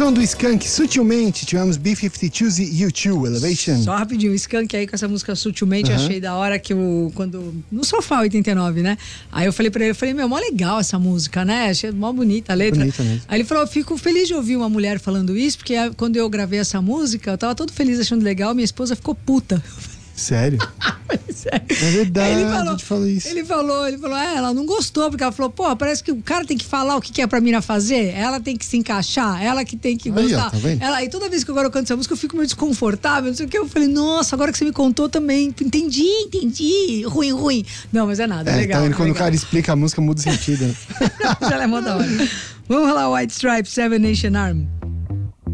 som do Skank, Sutilmente, tivemos B-52s e U2, Elevation. Só rapidinho, o Skank aí com essa música Sutilmente, achei da hora que no Sofá 89, né? Aí eu falei pra ele, meu, mó legal essa música, né? Achei mó bonita a letra. Bonita mesmo. Aí ele falou, eu fico feliz de ouvir uma mulher falando isso, porque quando eu gravei essa música, eu tava todo feliz achando legal, minha esposa ficou puta. Sério? Sério. É verdade, Ele falou isso. Ele falou, ela não gostou, porque ela falou, pô, parece que o cara tem que falar o que é pra mina fazer, ela tem que se encaixar, ela que tem que gostar. Aí, ó, tá vendo? E toda vez que agora eu canto essa música, eu fico meio desconfortável, não sei o que, eu falei, nossa, agora que você me contou também, entendi, ruim. Não, mas é nada, é legal. Tá vendo? Quando legal. o cara explica a música, muda o sentido, né? Ela é mó da hora. Vamos lá, White Stripes, Seven Nation Army.